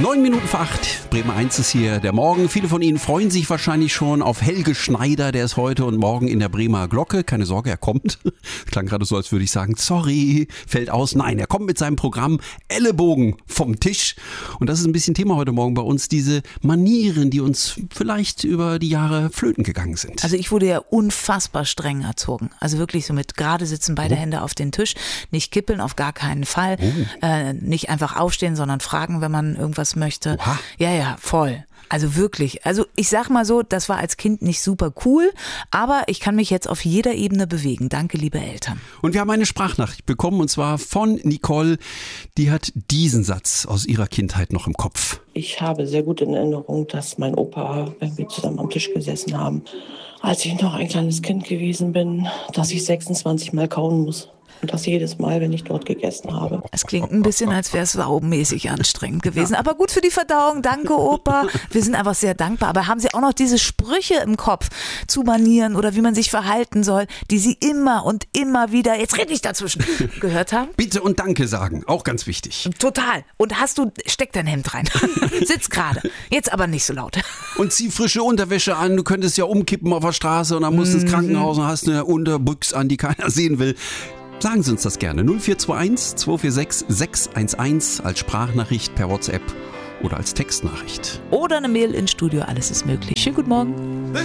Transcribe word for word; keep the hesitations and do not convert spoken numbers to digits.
Neun Minuten vor acht, Bremen eins ist hier der Morgen. Viele von Ihnen freuen sich wahrscheinlich schon auf Helge Schneider, der ist heute und morgen in der Bremer Glocke. Keine Sorge, er kommt. Klang gerade so, als würde ich sagen, sorry, fällt aus. Nein, er kommt mit seinem Programm Ellenbogen vom Tisch. Und das ist ein bisschen Thema heute Morgen bei uns, diese Manieren, die uns vielleicht über die Jahre flöten gegangen sind. Also ich wurde ja unfassbar streng erzogen. Also wirklich so mit gerade sitzen, beide oh. Hände auf den Tisch, nicht kippeln, auf gar keinen Fall. Oh. Äh, nicht einfach aufstehen, sondern fragen, wenn man irgendwas möchte. Oha. Ja, ja, voll. Also wirklich. Also ich sag mal so, das war als Kind nicht super cool, aber ich kann mich jetzt auf jeder Ebene bewegen. Danke, liebe Eltern. Und wir haben eine Sprachnachricht bekommen und zwar von Nicole. Die hat diesen Satz aus ihrer Kindheit noch im Kopf. Ich habe sehr gut in Erinnerung, dass mein Opa, wenn wir zusammen am Tisch gesessen haben, als ich noch ein kleines Kind gewesen bin, dass ich sechsundzwanzig Mal kauen muss. Und das jedes Mal, wenn ich dort gegessen habe. Es klingt ein bisschen, als wäre es saumäßig anstrengend gewesen. Aber gut für die Verdauung. Danke, Opa. Wir sind einfach sehr dankbar. Aber haben Sie auch noch diese Sprüche im Kopf zu Manieren oder wie man sich verhalten soll, die Sie immer und immer wieder, jetzt rede ich dazwischen, gehört haben? Bitte und Danke sagen. Auch ganz wichtig. Total. Und hast du, steck dein Hemd rein. Sitz gerade. Jetzt aber nicht so laut. Und zieh frische Unterwäsche an. Du könntest ja umkippen auf der Straße und dann musst du ins Krankenhaus und hast eine Unterbüchse an, die keiner sehen will. Sagen Sie uns das gerne. null vier zwei eins zwei vier sechs sechs eins eins als Sprachnachricht per WhatsApp oder als Textnachricht. Oder eine Mail ins Studio. Alles ist möglich. Schönen guten Morgen.